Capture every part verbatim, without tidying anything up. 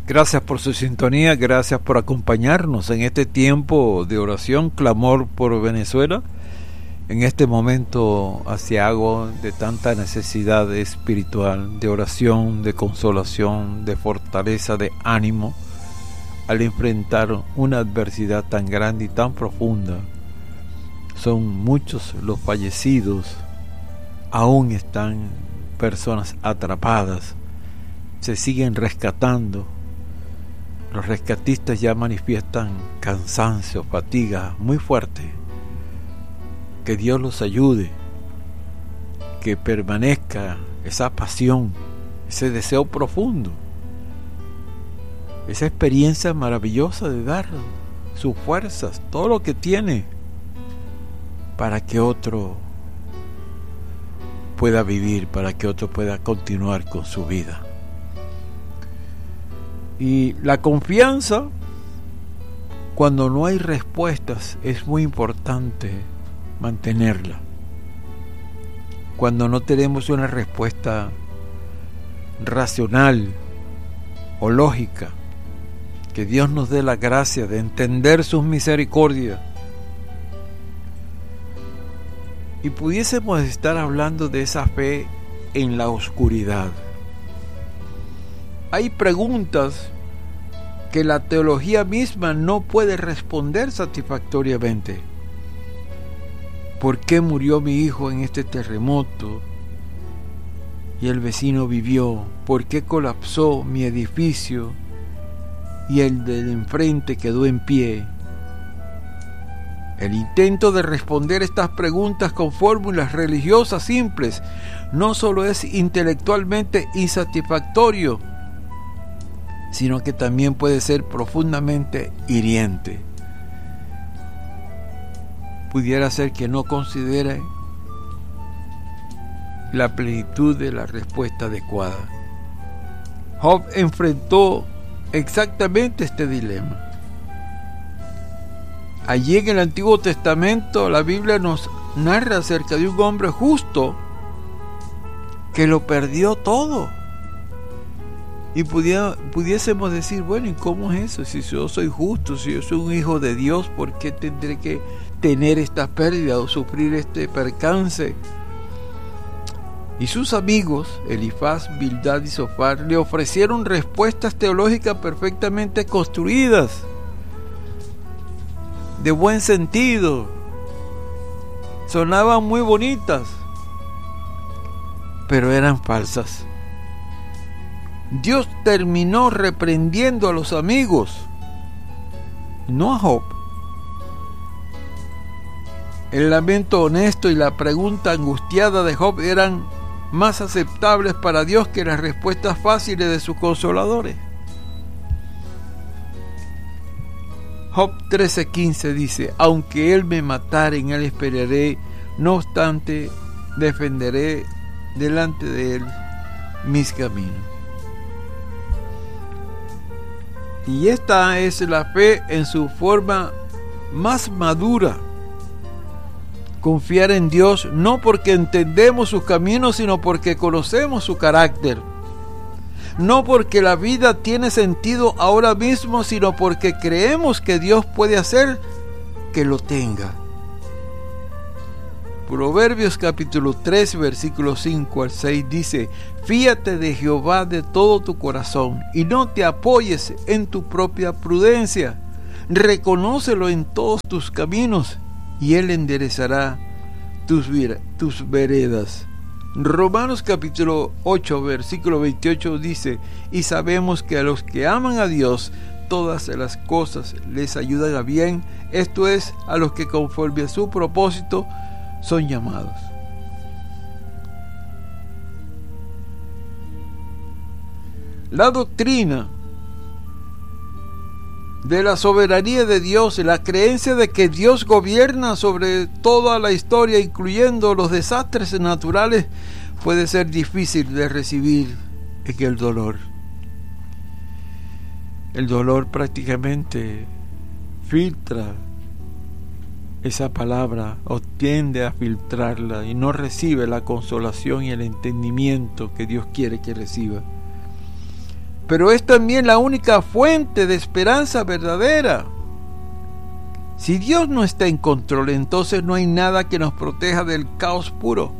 Gracias por su sintonía, gracias por acompañarnos en este tiempo de oración, clamor por Venezuela, en este momento asiago de tanta necesidad espiritual, de oración, de consolación, de fortaleza, de ánimo, al enfrentar una adversidad tan grande y tan profunda. Son muchos los fallecidos, aún están personas atrapadas, se siguen rescatando. Los rescatistas ya manifiestan cansancio, fatiga muy fuerte. Que Dios los ayude, que permanezca esa pasión, ese deseo profundo, esa experiencia maravillosa de dar sus fuerzas, todo lo que tiene, para que otro pueda vivir, para que otro pueda continuar con su vida. Y la confianza, cuando no hay respuestas, es muy importante mantenerla. Cuando no tenemos una respuesta racional o lógica, que Dios nos dé la gracia de entender sus misericordias. Y pudiésemos estar hablando de esa fe en la oscuridad. Hay preguntas que la teología misma no puede responder satisfactoriamente. ¿Por qué murió mi hijo en este terremoto y el vecino vivió? ¿Por qué colapsó mi edificio y el del enfrente quedó en pie? El intento de responder estas preguntas con fórmulas religiosas simples no solo es intelectualmente insatisfactorio, sino que también puede ser profundamente hiriente. Pudiera ser que no considere la plenitud de la respuesta adecuada. Job enfrentó exactamente este dilema. Allí en el Antiguo Testamento la Biblia nos narra acerca de un hombre justo que lo perdió todo. Y pudiera, pudiésemos decir, bueno, ¿y cómo es eso? Si yo soy justo, si yo soy un hijo de Dios, ¿por qué tendré que tener esta pérdida o sufrir este percance? Y sus amigos, Elifaz, Bildad y Zofar, le ofrecieron respuestas teológicas perfectamente construidas, de buen sentido, sonaban muy bonitas, pero eran falsas. Dios terminó reprendiendo a los amigos, no a Job. El lamento honesto y la pregunta angustiada de Job eran más aceptables para Dios que las respuestas fáciles de sus consoladores. Job trece quince dice: aunque él me matare, en él esperaré, no obstante defenderé delante de él mis caminos. Y esta es la fe en su forma más madura. Confiar en Dios no porque entendemos sus caminos, sino porque conocemos su carácter. No porque la vida tiene sentido ahora mismo, sino porque creemos que Dios puede hacer que lo tenga. Proverbios capítulo tres, versículos cinco al seis dice: fíate de Jehová de todo tu corazón y no te apoyes en tu propia prudencia. Reconócelo en todos tus caminos y Él enderezará tus, tus veredas. Romanos capítulo ocho, versículo veintiocho dice: y sabemos que a los que aman a Dios, todas las cosas les ayudan a bien, esto es, a los que conforme a su propósito son llamados. La doctrina de la soberanía de Dios, la creencia de que Dios gobierna sobre toda la historia, incluyendo los desastres naturales, puede ser difícil de recibir en el dolor. El dolor prácticamente filtra esa palabra, o tiende a filtrarla, y no recibe la consolación y el entendimiento que Dios quiere que reciba. pero es también la única fuente de esperanza verdadera. Si Dios no está en control, entonces no hay nada que nos proteja del caos puro.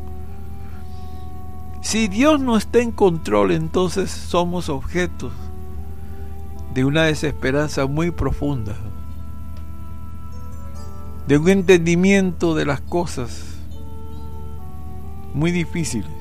Si Dios no está en control, entonces somos objetos de una desesperanza muy profunda, de un entendimiento de las cosas muy difíciles.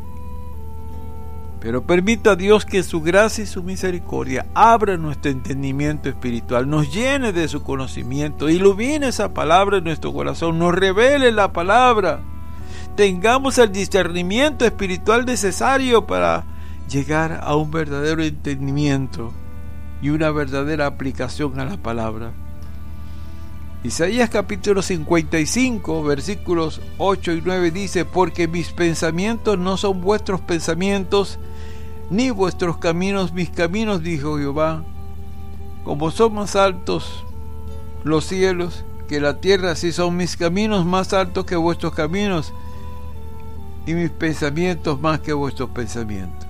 Pero permita a Dios que su gracia y su misericordia abra nuestro entendimiento espiritual, nos llene de su conocimiento, ilumine esa palabra en nuestro corazón, nos revele la palabra, tengamos el discernimiento espiritual necesario para llegar a un verdadero entendimiento y una verdadera aplicación a la palabra. Isaías capítulo cincuenta y cinco, versículos ocho y nueve dice: porque mis pensamientos no son vuestros pensamientos, ni vuestros caminos mis caminos, dijo Jehová. Como son más altos los cielos que la tierra, así son mis caminos más altos que vuestros caminos, y mis pensamientos más que vuestros pensamientos.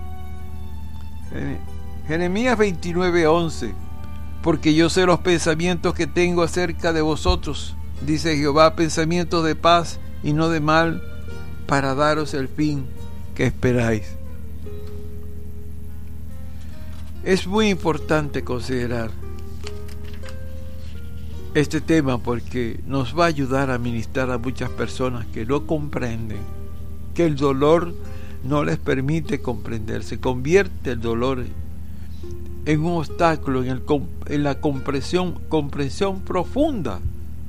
Jeremías veintinueve, once: porque yo sé los pensamientos que tengo acerca de vosotros, dice Jehová, pensamientos de paz y no de mal, para daros el fin que esperáis. Es muy importante considerar este tema porque nos va a ayudar a ministrar a muchas personas que no comprenden, que el dolor no les permite comprender. Se convierte el dolor en un obstáculo en, el, en la comprensión, comprensión profunda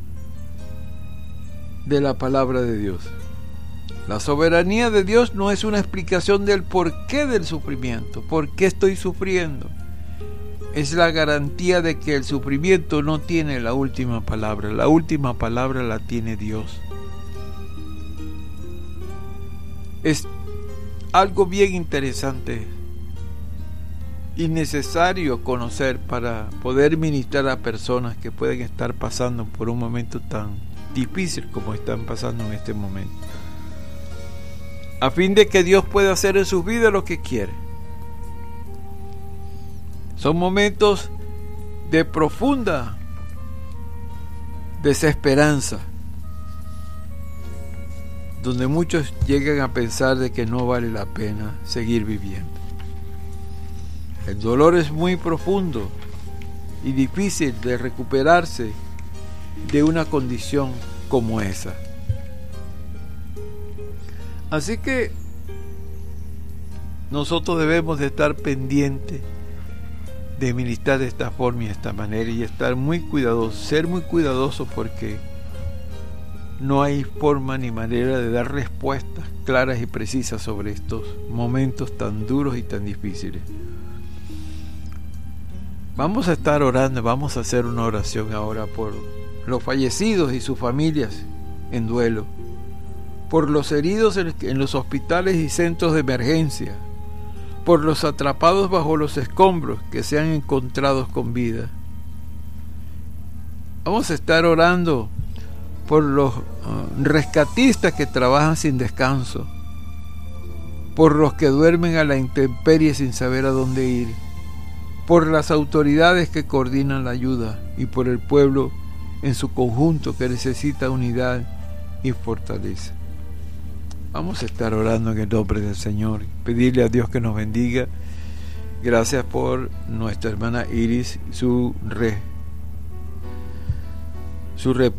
de la palabra de Dios. La soberanía de Dios no es una explicación del porqué del sufrimiento, por qué estoy sufriendo. Es la garantía de que el sufrimiento no tiene la última palabra. La última palabra la tiene Dios. Es algo bien interesante y necesario conocer para poder ministrar a personas que pueden estar pasando por un momento tan difícil como están pasando en este momento, a fin de que Dios pueda hacer en sus vidas lo que quiere. Son momentos de profunda desesperanza, donde muchos llegan a pensar de que no vale la pena seguir viviendo. El dolor es muy profundo y difícil de recuperarse de una condición como esa. Así que nosotros debemos de estar pendientes de ministrar de esta forma y de esta manera y estar muy cuidadosos, ser muy cuidadosos, porque no hay forma ni manera de dar respuestas claras y precisas sobre estos momentos tan duros y tan difíciles. Vamos a estar orando, vamos a hacer una oración ahora por los fallecidos y sus familias en duelo, por los heridos en los hospitales y centros de emergencia, por los atrapados bajo los escombros que sean encontrados con vida. Vamos a estar orando por los uh, rescatistas que trabajan sin descanso, por los que duermen a la intemperie sin saber a dónde ir, por las autoridades que coordinan la ayuda y por el pueblo en su conjunto que necesita unidad y fortaleza. Vamos a estar orando en el nombre del Señor, pedirle a Dios que nos bendiga. Gracias por nuestra hermana Iris, su re, su re